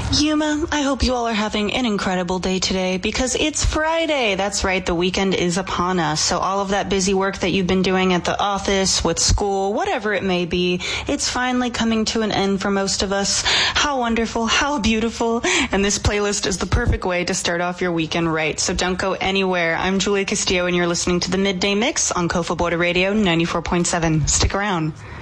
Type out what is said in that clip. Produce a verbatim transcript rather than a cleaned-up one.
Yuma, I hope you all are having an incredible day today because it's Friday. That's right, the weekend is upon us. So all of that busy work that you've been doing at the office, with school, whatever it may be, it's finally coming to an end for most of us. How wonderful, how beautiful. And this playlist is the perfect way to start off your weekend right. So don't go anywhere. I'm Julia Castillo and you're listening to the Midday Mix on Kofa Border Radio ninety-four point seven. Stick around.